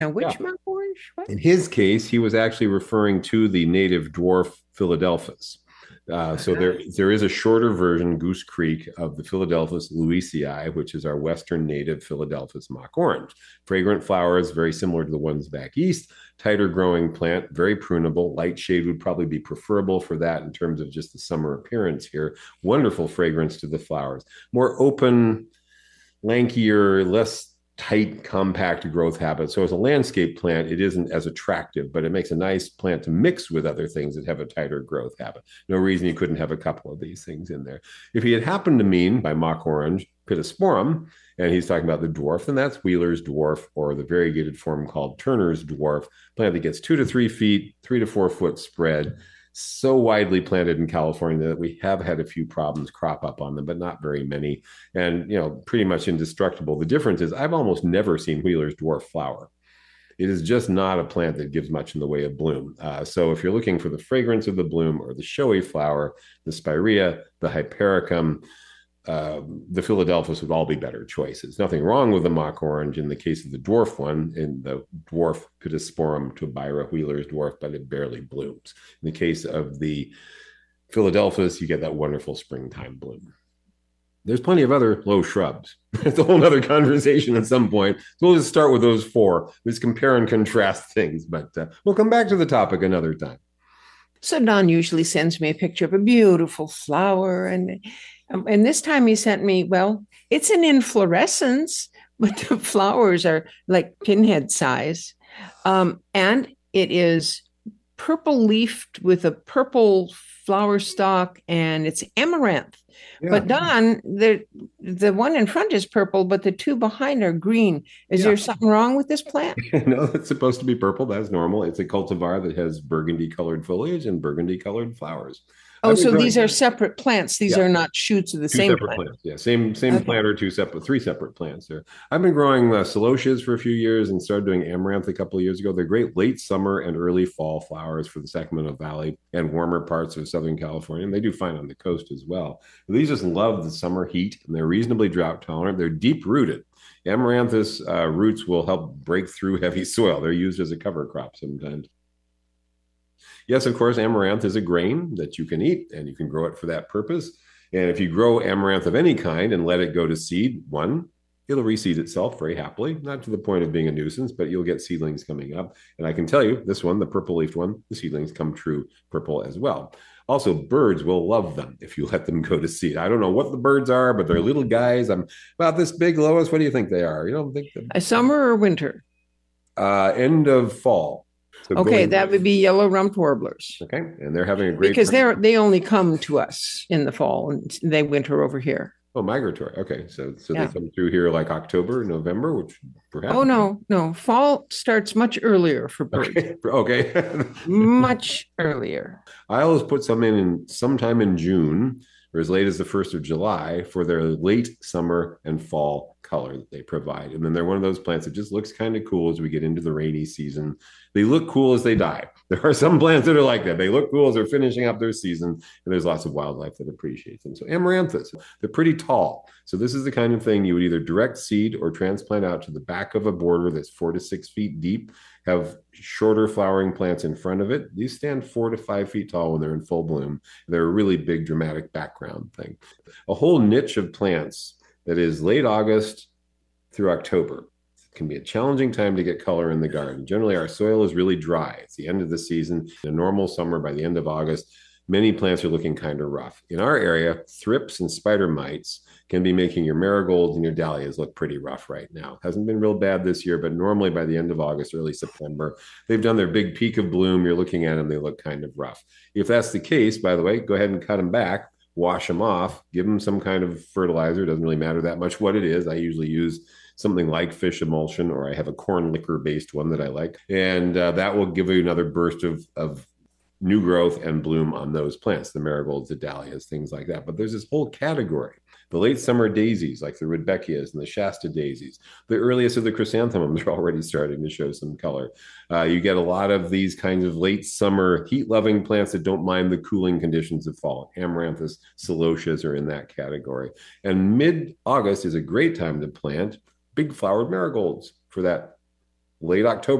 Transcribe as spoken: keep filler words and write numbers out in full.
Now, Yeah. which mock orange? What? In his case, he was actually referring to the native dwarf Philadelphus. Uh, so Ah, there, there is a shorter version, Goose Creek, of the Philadelphus louisii, which is our western native Philadelphus mock orange. Fragrant flowers, very similar to the ones back east. Tighter growing plant, very prunable. Light shade would probably be preferable for that in terms of just the summer appearance here. Wonderful fragrance to the flowers. More open, lankier, less tight, compact growth habit. So as a landscape plant, it isn't as attractive, but it makes a nice plant to mix with other things that have a tighter growth habit. No reason you couldn't have a couple of these things in there. If he had happened to mean by mock orange pittosporum, and he's talking about the dwarf, then that's Wheeler's dwarf, or the variegated form called Turner's dwarf, plant that gets two to three feet, three to four foot spread, so widely planted in California that we have had a few problems crop up on them, but not very many. And, you know, pretty much indestructible. The difference is I've almost never seen Wheeler's dwarf flower. It is just not a plant that gives much in the way of bloom. Uh, so if you're looking for the fragrance of the bloom or the showy flower, the spirea, the hypericum, uh, the Philadelphus would all be better choices. Nothing wrong with the mock orange in the case of the dwarf one, in the dwarf Pittosporum tubaira, Wheeler's dwarf, but it barely blooms. In the case of the Philadelphus, you get that wonderful springtime bloom. There's plenty of other low shrubs. It's a whole other conversation at some point. So we'll just start with those four. Let's compare and contrast things, but uh, we'll come back to the topic another time. so Don usually sends me a picture of a beautiful flower, and um, and this time he sent me, well, it's an inflorescence, but the flowers are like pinhead size, um, and it is purple leafed with a purple flower stalk, and it's amaranth. Yeah, But Don, the the one in front is purple, but the two behind are green. Is yeah. there something wrong with this plant? No, it's supposed to be purple. That's normal. It's a cultivar that has burgundy colored foliage and burgundy colored flowers. Oh, I've been so these are growing, separate plants. These yeah, are not shoots of the two same separate plant. plants. Yeah, same same Okay. plant or two separate, three separate plants there. I've been growing uh, celotias for a few years and started doing amaranth a couple of years ago. They're great late summer and early fall flowers for the Sacramento Valley and warmer parts of Southern California. And they do fine on the coast as well. But these just love the summer heat, and they're reasonably drought tolerant. They're deep rooted. Amaranthus uh, roots will help break through heavy soil. They're used as a cover crop sometimes. Yes, of course, amaranth is a grain that you can eat and you can grow it for that purpose. And if you grow amaranth of any kind and let it go to seed, one, it'll reseed itself very happily, not to the point of being a nuisance, but you'll get seedlings coming up. And I can tell you, this one, the purple leafed one, the seedlings come true purple as well. Also, birds will love them if you let them go to seed. I don't know what the birds are, but they're little guys. I'm about this big, Lois. What do you think they are? You don't think the A summer or winter? uh, end of fall. So Okay, going, that would be yellow rumped warblers okay. And they're having a great because time. they're they only come to us in the fall and they winter over here. Oh, migratory. Okay. So so they Yeah. come through here like October, November, which Oh perhaps. no, no. Fall starts much earlier for birds. Okay. Okay. Much earlier. I always put some in, in sometime in June or as late as the first of July for their late summer and fall color that they provide. And then they're one of those plants that just looks kind of cool as we get into the rainy season. They look cool as they die. There are some plants that are like that. They look cool as they're finishing up their season, and there's lots of wildlife that appreciates them. So amaranthus, they're pretty tall. So this is the kind of thing you would either direct seed or transplant out to the back of a border that's four to six feet deep, have shorter flowering plants in front of it. These stand four to five feet tall when they're in full bloom. They're a really big dramatic background thing. A whole niche of plants that is late August through October. It can be a challenging time to get color in the garden. Generally, our soil is really dry. It's the end of the season. In a normal summer, by the end of August, many plants are looking kind of rough. In our area, thrips and spider mites can be making your marigolds and your dahlias look pretty rough right now. Hasn't been real bad this year, but normally by the end of August, early September, they've done their big peak of bloom. You're looking at them, they look kind of rough. If that's the case, by the way, go ahead and cut them back, wash them off, give them some kind of fertilizer. It doesn't really matter that much what it is. I usually use something like fish emulsion, or I have a corn liquor based one that I like. And uh, that will give you another burst of, of new growth and bloom on those plants, the marigolds, the dahlias, things like that. But there's this whole category. The late summer daisies, like the Rudbeckias and the Shasta daisies, the earliest of the chrysanthemums are already starting to show some color. Uh, you get a lot of these kinds of late summer heat loving plants that don't mind the cooling conditions of fall. Amaranthus, celotias are in that category. And mid August is a great time to plant big flowered marigolds for that late October